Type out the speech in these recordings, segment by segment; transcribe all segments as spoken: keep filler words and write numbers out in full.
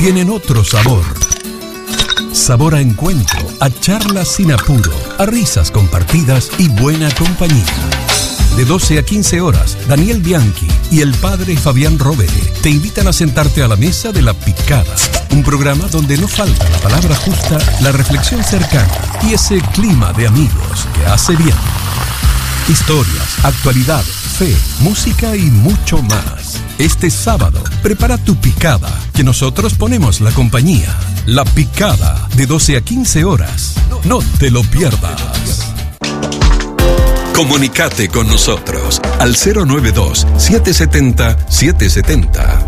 tienen otro sabor. Sabor a encuentro, a charlas sin apuro, a risas compartidas y buena compañía. De doce a quince horas, Daniel Bianchi y el padre Fabián Rovere te invitan a sentarte a la mesa de La Picada, un programa donde no falta la palabra justa, la reflexión cercana y ese clima de amigos que hace bien. Historias, actualidad, fe, música y mucho más. Este sábado, prepara tu picada, que nosotros ponemos la compañía. La Picada, de doce a quince horas. No te lo pierdas. Comunicate con nosotros al cero nueve dos, siete siete cero, siete siete cero.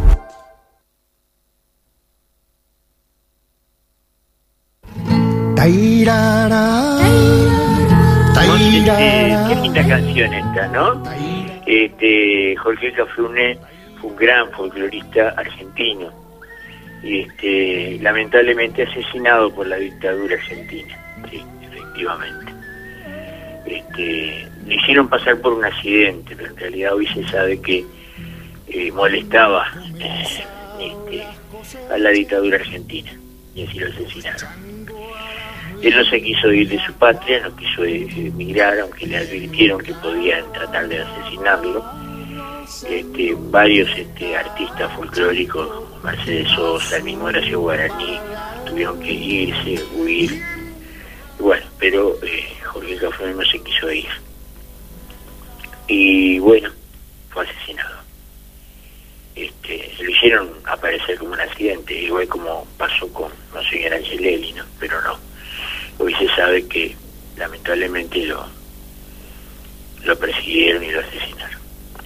Tairara, tairara. Qué linda canción esta, ¿no? Este, Jorge Cafrune fue un gran folclorista argentino y este, lamentablemente asesinado por la dictadura argentina. Sí, efectivamente. Este, le hicieron pasar por un accidente, pero en realidad hoy se sabe que eh, molestaba eh, este, a la dictadura argentina y así lo asesinaron. Él no se quiso ir de su patria, no quiso emigrar, aunque le advirtieron que podían tratar de asesinarlo. Este, varios este, artistas folclóricos, Mercedes Sosa, el mismo Horacio Guaraní, tuvieron que irse, huir. Bueno, pero eh, Jorge Cafrune no se quiso ir. Y bueno, fue asesinado. Este, lo hicieron aparecer como un accidente, igual como pasó con Monseñor Angelelli, ¿no? Pero no. Hoy se sabe que lamentablemente lo, lo persiguieron y lo asesinaron.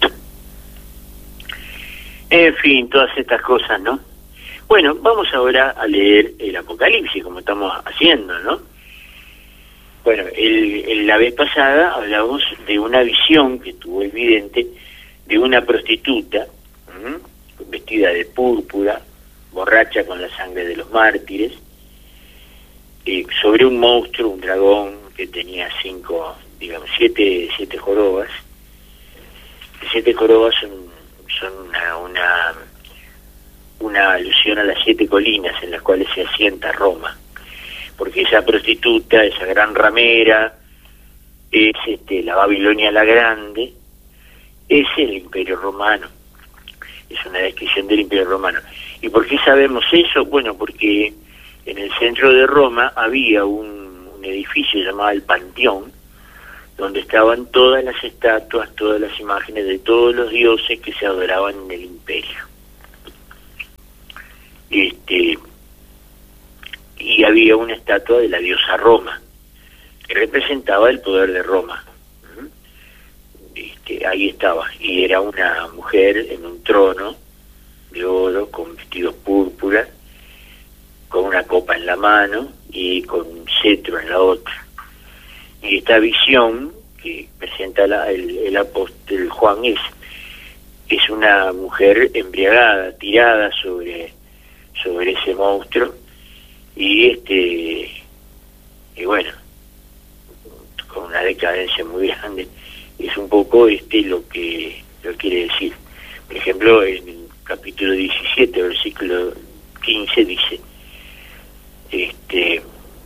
En fin, todas estas cosas, ¿no? Bueno, vamos ahora a leer el Apocalipsis, como estamos haciendo, ¿no? Bueno, el, el, la vez pasada hablamos de una visión que tuvo el vidente de una prostituta, ¿m? vestida de púrpura, borracha con la sangre de los mártires, eh, sobre un monstruo, un dragón que tenía cinco, digamos, siete, siete jorobas. Siete jorobas son, son una, una, una alusión a las siete colinas en las cuales se asienta Roma. Porque esa prostituta, esa gran ramera, es este, la Babilonia la Grande, es el Imperio Romano, es una descripción del Imperio Romano. ¿Y por qué sabemos eso? Bueno, porque en el centro de Roma había un, un edificio llamado el Panteón, donde estaban todas las estatuas, todas las imágenes de todos los dioses que se adoraban en el Imperio. Este... y había una estatua de la diosa Roma, que representaba el poder de Roma. Este, ahí estaba, y era una mujer en un trono de oro, con vestidos púrpura, con una copa en la mano y con un cetro en la otra. Y esta visión que presenta la, el, el apóstol Juan es, es una mujer embriagada, tirada sobre, sobre ese monstruo, y este y bueno, con una decadencia muy grande. Es un poco este lo que lo quiere decir. Por ejemplo, en el capítulo diecisiete, versículo quince, dice este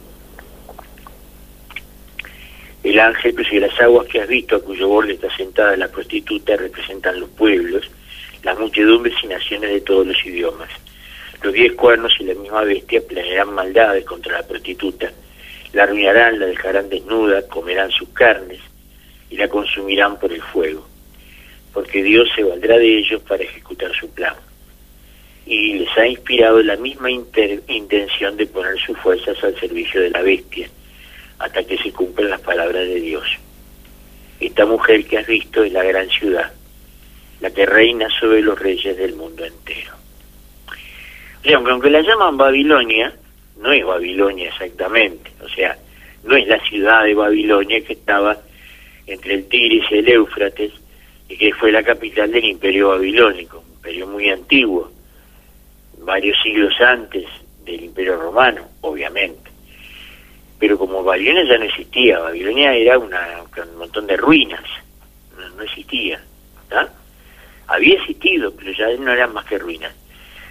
el ángel prosigue: las aguas que has visto, a cuyo borde está sentada la prostituta, representan los pueblos, las muchedumbres y naciones de todos los idiomas. Los diez cuernos y la misma bestia planearán maldades contra la prostituta, la arruinarán, la dejarán desnuda, comerán sus carnes y la consumirán por el fuego, porque Dios se valdrá de ellos para ejecutar su plan. Y les ha inspirado la misma inter- intención de poner sus fuerzas al servicio de la bestia, hasta que se cumplan las palabras de Dios. Esta mujer que has visto es la gran ciudad, la que reina sobre los reyes del mundo entero. O sea, aunque la llaman Babilonia, no es Babilonia exactamente, o sea, no es la ciudad de Babilonia que estaba entre el Tigris y el Éufrates, y que fue la capital del Imperio Babilónico, un imperio muy antiguo, varios siglos antes del Imperio Romano, obviamente. Pero como Babilonia ya no existía, Babilonia era una, un montón de ruinas, no, no existía, ¿tá? Había existido, pero ya no eran más que ruinas.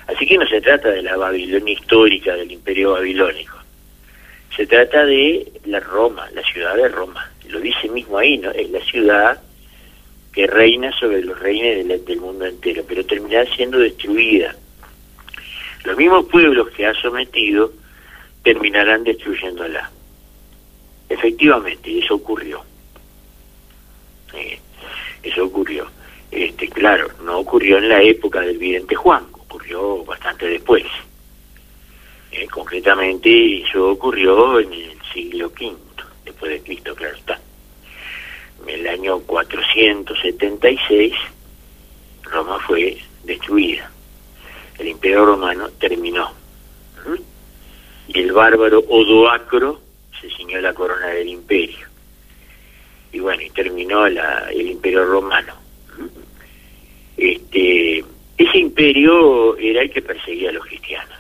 Así que no se trata de la Babilonia histórica del Imperio Babilónico, se trata de la Roma, la ciudad de Roma. Lo dice mismo ahí, ¿no? Es la ciudad que reina sobre los reinos del, del mundo entero, pero terminará siendo destruida. Los mismos pueblos que ha sometido terminarán destruyéndola. Efectivamente, eso ocurrió. Eh, eso ocurrió. Este, claro, no ocurrió en la época del vidente Juan, ocurrió bastante después. Eh, concretamente, eso ocurrió en el siglo quinto, después de Cristo, claro está. En el año cuatrocientos setenta y seis, Roma fue destruida. El Imperio Romano terminó. ¿Mm? Y el bárbaro Odoacro se ciñó la corona del imperio. Y bueno, y terminó la, el Imperio Romano. ¿Mm? Este, ese imperio era el que perseguía a los cristianos.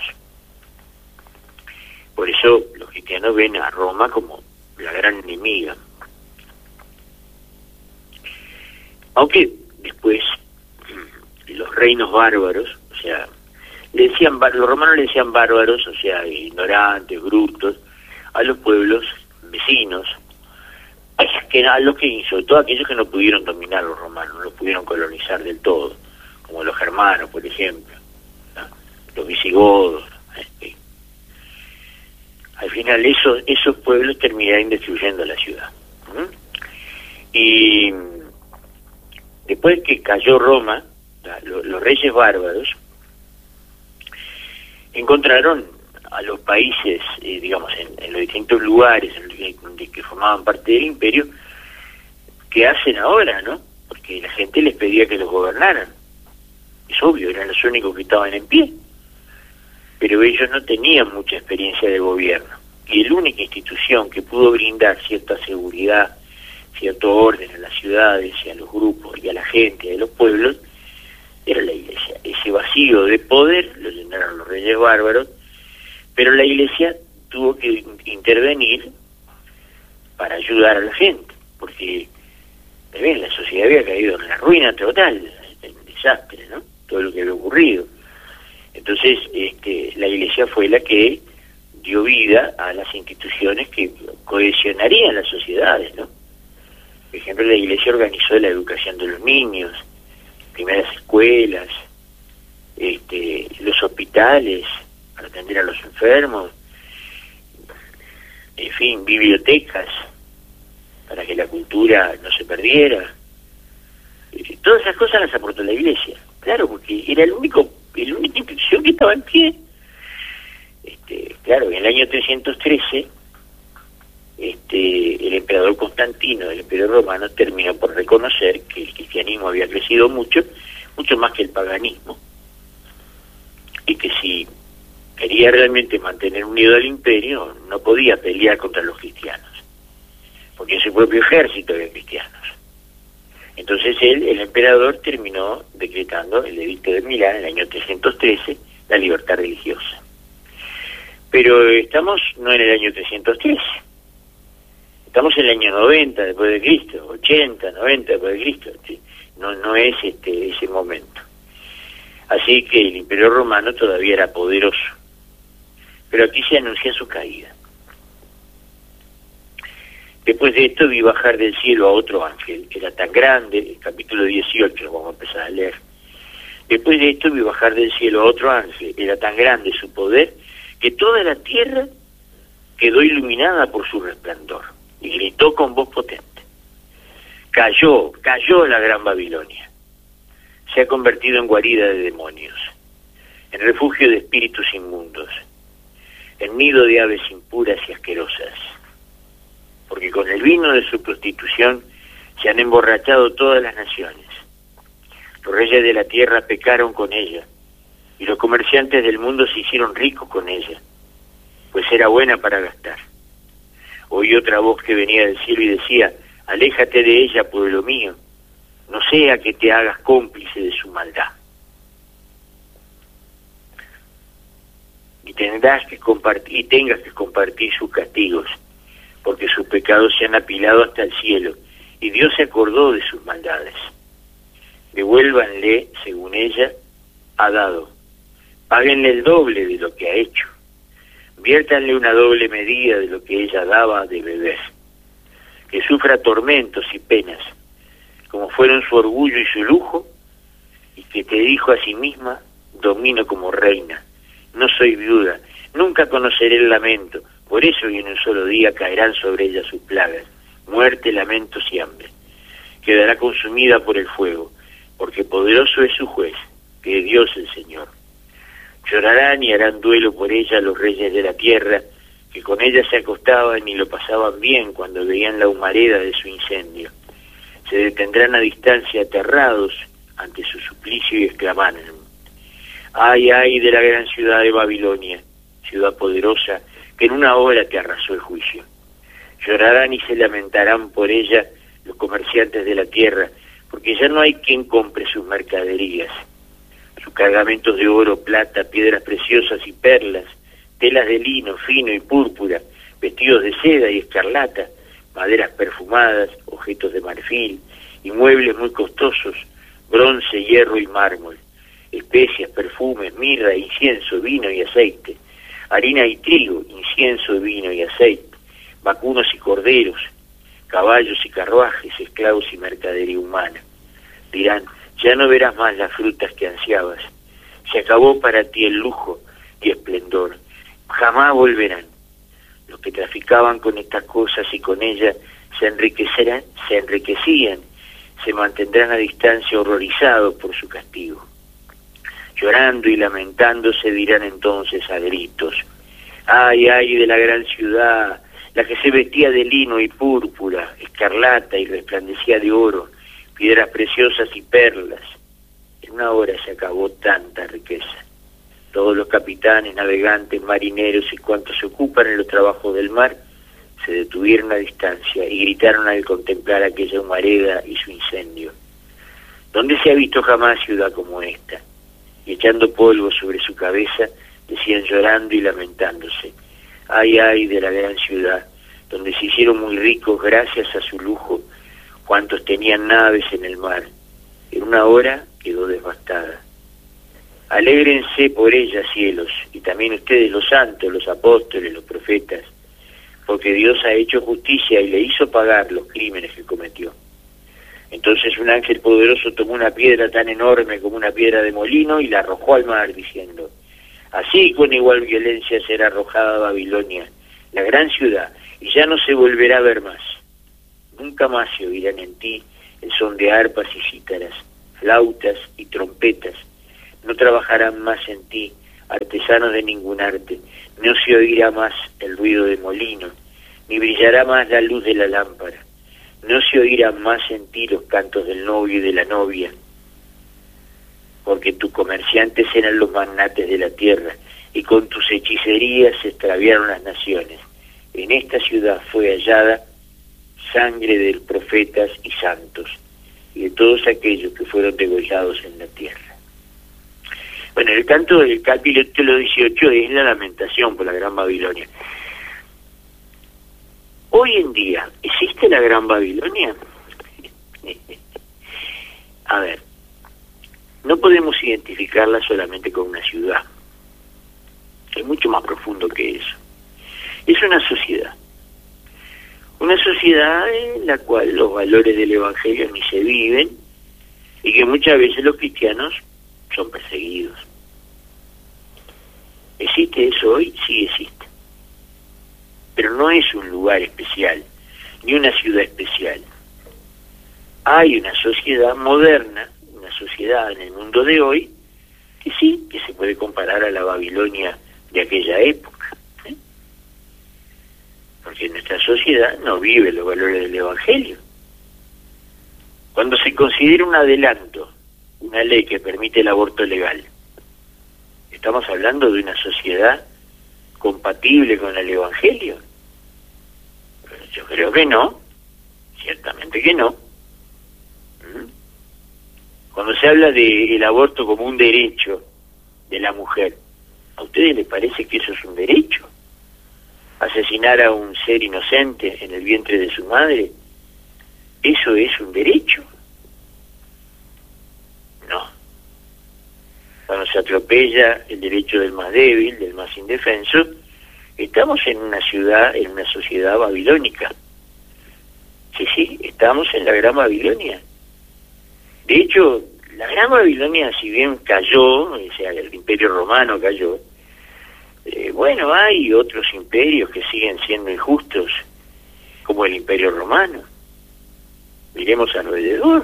Por eso los cristianos ven a Roma como la gran enemiga. Aunque después los reinos bárbaros, o sea, le decían, los romanos le decían bárbaros, o sea, ignorantes, brutos, a los pueblos vecinos, a, que, a los que, sobre todo aquellos que no pudieron dominar los romanos, no los pudieron colonizar del todo, como los germanos, por ejemplo, ¿no? Los visigodos. ¿eh? Al final esos, esos pueblos terminaron destruyendo la ciudad. ¿Mm? Y después que cayó Roma, los, los reyes bárbaros encontraron a los países, eh, digamos, en, en los distintos lugares en los que, que formaban parte del imperio, que hacen ahora, ¿no? Porque la gente les pedía que los gobernaran. Es obvio, eran los únicos que estaban en pie. Pero ellos no tenían mucha experiencia de gobierno. Y la única institución que pudo brindar cierta seguridad, cierto orden a las ciudades y a los grupos y a la gente y a los pueblos, era la Iglesia. Ese vacío de poder lo llenaron los reyes bárbaros, pero la Iglesia tuvo que intervenir para ayudar a la gente, porque bien, la sociedad había caído en la ruina total, en el desastre, ¿no? Todo lo que había ocurrido. Entonces, este, la Iglesia fue la que dio vida a las instituciones que cohesionarían las sociedades, ¿no? Por ejemplo, la Iglesia organizó la educación de los niños, primeras escuelas, este, los hospitales para atender a los enfermos, en fin, bibliotecas para que la cultura no se perdiera. Todas esas cosas las aportó la Iglesia, claro, porque era el único, la única institución que estaba en pie. Este, claro, en el año trescientos trece, este, el emperador Constantino del Imperio Romano terminó por reconocer que el cristianismo había crecido mucho, mucho más que el paganismo, y que si quería realmente mantener unido al imperio, no podía pelear contra los cristianos, porque en su propio ejército había cristianos. Entonces él, el emperador, terminó decretando el edicto de Milán en el año trescientos trece, la libertad religiosa. Pero estamos no en el año trescientos trece, estamos en el año noventa después de Cristo, ochenta, noventa después de Cristo. No, no es este ese momento. Así que el Imperio Romano todavía era poderoso. Pero aquí se anuncia su caída. Después de esto vi bajar del cielo a otro ángel, que era tan grande, el capítulo dieciocho, lo vamos a empezar a leer. Después de esto vi bajar del cielo a otro ángel, era tan grande su poder, que toda la tierra quedó iluminada por su resplandor, y gritó con voz potente: cayó, cayó la gran Babilonia, se ha convertido en guarida de demonios, en refugio de espíritus inmundos, en nido de aves impuras y asquerosas, porque con el vino de su prostitución se han emborrachado todas las naciones. Los reyes de la tierra pecaron con ella, y los comerciantes del mundo se hicieron ricos con ella, pues era buena para gastar. Oí otra voz que venía del cielo y decía: aléjate de ella, pueblo mío, no sea que te hagas cómplice de su maldad. Y tendrás que compartir, y tengas que compartir sus castigos, porque sus pecados se han apilado hasta el cielo, y Dios se acordó de sus maldades. Devuélvanle, según ella ha dado, Páguenle el doble de lo que ha hecho. Viértanle una doble medida de lo que ella daba de beber. Que sufra tormentos y penas, como fueron su orgullo y su lujo, y que te dijo a sí misma, domino como reina, no soy viuda, nunca conoceré el lamento, por eso y en un solo día caerán sobre ella sus plagas, muerte, lamentos y hambre. Quedará consumida por el fuego, porque poderoso es su juez, que es Dios el Señor. Llorarán y harán duelo por ella los reyes de la tierra, que con ella se acostaban y lo pasaban bien cuando veían la humareda de su incendio. Se detendrán a distancia aterrados ante su suplicio y exclamarán: ay, ay de la gran ciudad de Babilonia, ciudad poderosa, que en una hora te arrasó el juicio. Llorarán y se lamentarán por ella los comerciantes de la tierra, porque ya no hay quien compre sus mercaderías. Sus cargamentos de oro, plata, piedras preciosas y perlas, telas de lino fino y púrpura, vestidos de seda y escarlata, maderas perfumadas, objetos de marfil y muebles muy costosos, bronce, hierro y mármol, especias, perfumes, mirra, incienso, vino y aceite, harina y trigo, incienso, vino y aceite, vacunos y corderos, caballos y carruajes, esclavos y mercadería humana. Dirán: ya no verás más las frutas que ansiabas, se acabó para ti el lujo y esplendor, jamás volverán. Los que traficaban con estas cosas y con ellas se enriquecerán, se enriquecían, se mantendrán a distancia horrorizados por su castigo. Llorando y lamentándose dirán entonces a gritos: ay, ay de la gran ciudad, la que se vestía de lino y púrpura, escarlata y resplandecía de oro, piedras preciosas y perlas. En una hora se acabó tanta riqueza. Todos los capitanes, navegantes, marineros y cuantos se ocupan en los trabajos del mar se detuvieron a distancia y gritaron al contemplar aquella humareda y su incendio: ¿dónde se ha visto jamás ciudad como esta? Y echando polvo sobre su cabeza decían llorando y lamentándose: ay, ay de la gran ciudad, donde se hicieron muy ricos gracias a su lujo cuantos tenían naves en el mar. En una hora quedó devastada. Alégrense por ella, cielos, y también ustedes los santos, los apóstoles, los profetas, porque Dios ha hecho justicia y le hizo pagar los crímenes que cometió. Entonces un ángel poderoso tomó una piedra tan enorme como una piedra de molino y la arrojó al mar, diciendo: así con igual violencia será arrojada Babilonia, la gran ciudad, y ya no se volverá a ver más. Nunca más se oirán en ti el son de arpas y cítaras, flautas y trompetas. No trabajarán más en ti artesanos de ningún arte, no se oirá más el ruido de molino, ni brillará más la luz de la lámpara. No se oirán más en ti los cantos del novio y de la novia, porque tus comerciantes eran los magnates de la tierra, y con tus hechicerías se extraviaron las naciones. En esta ciudad fue hallada sangre de profetas y santos, y de todos aquellos que fueron degollados en la tierra. Bueno, el canto del capítulo dieciocho es la lamentación por la Gran Babilonia. Hoy en día, ¿existe la Gran Babilonia? A ver, no podemos identificarla solamente con una ciudad. Es mucho más profundo que eso. Es una sociedad. Una sociedad en la cual los valores del Evangelio ni se viven y que muchas veces los cristianos son perseguidos. ¿Existe eso hoy? Sí existe. Pero no es un lugar especial, ni una ciudad especial. Hay una sociedad moderna, una sociedad en el mundo de hoy, que sí, que se puede comparar a la Babilonia de aquella época. ¿eh? Porque nuestra sociedad no vive los valores del Evangelio. Cuando se considera un adelanto, una ley que permite el aborto legal, ¿estamos hablando de una sociedad compatible con el Evangelio? Pero yo creo que no, ciertamente que no. ¿Mm? Cuando se habla del aborto como un derecho de la mujer, ¿a ustedes les parece que eso es un derecho? ¿Asesinar a un ser inocente en el vientre de su madre? ¿Eso es un derecho? No. cuando se atropella el derecho del más débil, del más indefenso, estamos en una ciudad, en una sociedad babilónica. Sí, sí, estamos en la Gran Babilonia. De hecho, la Gran Babilonia, si bien cayó, o sea, el Imperio Romano cayó, eh, bueno, hay otros imperios que siguen siendo injustos, como el Imperio Romano. Miremos alrededor.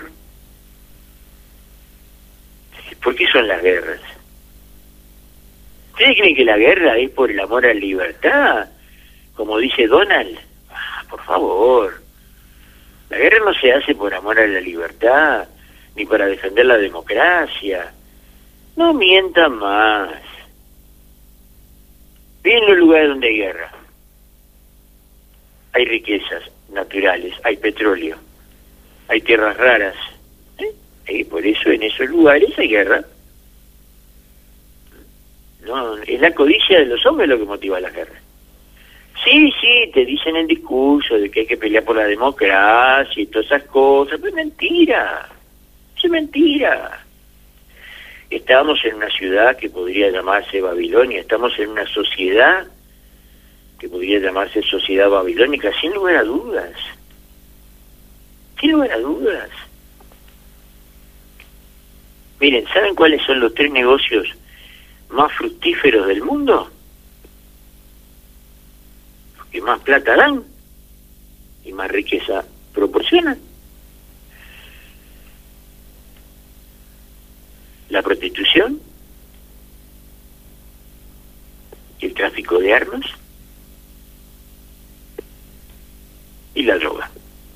¿Por qué son las guerras? ¿Ustedes creen que la guerra es por el amor a la libertad? Como dice Donald. Ah, por favor. La guerra no se hace por amor a la libertad, ni para defender la democracia. No mientan más. En los lugares donde hay guerra hay riquezas naturales, hay petróleo, hay tierras raras. ¿Eh? Y por eso en esos lugares hay guerra. No, es la codicia de los hombres lo que motiva la guerra. Sí, sí, te dicen el discurso de que hay que pelear por la democracia y todas esas cosas, pero es mentira, es mentira. Estamos en una ciudad que podría llamarse Babilonia, estamos en una sociedad que podría llamarse sociedad babilónica, sin lugar a dudas, sin lugar a dudas. Miren, ¿saben cuáles son los tres negocios más fructíferos del mundo? Los que más plata dan y más riqueza proporcionan. La prostitución, el tráfico de armas y la droga.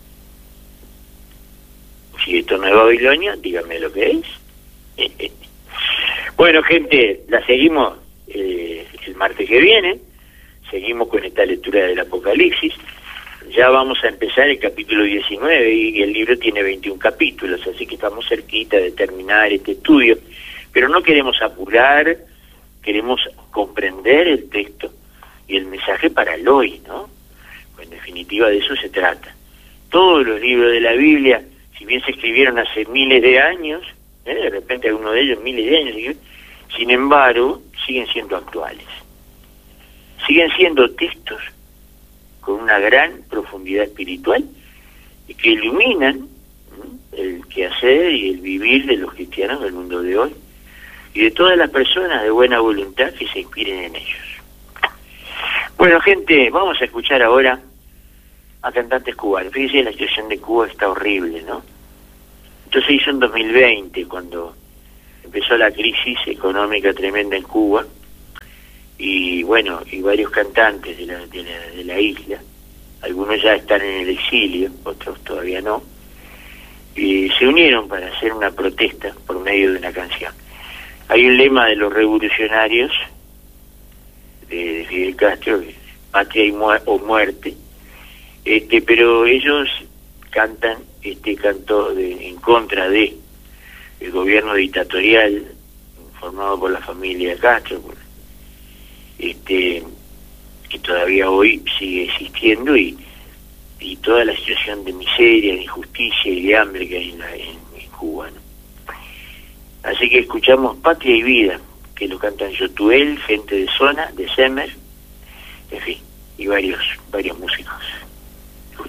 Si esto no es Babilonia, díganme lo que es. Bueno, gente, la seguimos eh, el martes que viene. Seguimos con esta lectura del Apocalipsis. Ya vamos a empezar el capítulo diecinueve y el libro tiene veintiún capítulos, así que estamos cerquita de terminar este estudio. Pero no queremos apurar, queremos comprender el texto y el mensaje para el hoy, ¿no? Pues en definitiva de eso se trata. Todos los libros de la Biblia, si bien se escribieron hace miles de años, ¿eh? de repente alguno de ellos miles de años, sin embargo, siguen siendo actuales. Siguen siendo textos con una gran profundidad espiritual y que iluminan ¿sí? el quehacer y el vivir de los cristianos del mundo de hoy y de todas las personas de buena voluntad que se inspiren en ellos. Bueno, gente, vamos a escuchar ahora a cantantes cubanos. Fíjense, la situación de Cuba está horrible, ¿no? Esto se hizo en dos mil veinte, cuando empezó la crisis económica tremenda en Cuba. Y bueno, y varios cantantes de la, de la, de la isla, algunos ya están en el exilio, otros todavía no, y se unieron para hacer una protesta por medio de una canción. Hay un lema de los revolucionarios de, de Fidel Castro, patria y mu o muerte, este, pero ellos cantan este canto de, en contra de el gobierno dictatorial formado por la familia Castro, por, este que todavía hoy sigue existiendo y, y toda la situación de miseria, de injusticia y de hambre que hay en, la, en, en Cuba, ¿no? Así que escuchamos Patria y Vida, que lo cantan Yotuel, gente de Zona, de Semer, en fin, y varios, varios músicos.